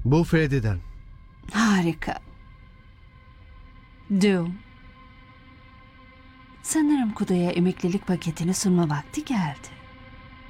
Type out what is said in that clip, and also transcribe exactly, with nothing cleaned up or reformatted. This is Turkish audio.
Bu Freddy'den. Harika. Do. Sanırım Kuda'ya emeklilik paketini sunma vakti geldi.